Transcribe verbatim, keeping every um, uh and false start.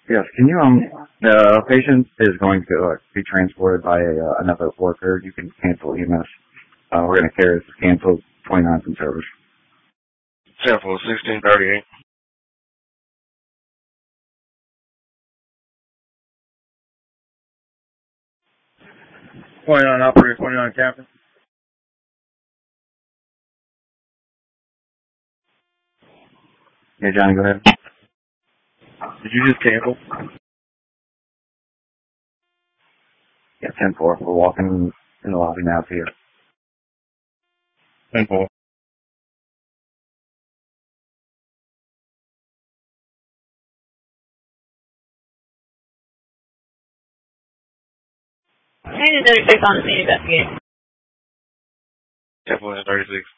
Yes, can you, um, the patient is going to uh, be transported by a, uh, another worker. You can cancel E M S. Uh, we're going to carry this cancel twenty-nine from service. Sample sixteen thirty-eight. twenty-nine operator, twenty-nine captain. Yeah, Johnny, go ahead. Did you just cancel? Yeah, ten four. We're walking in the lobby now to you. ten four. I need thirty-six on the scene investigate. Sample thirty-six.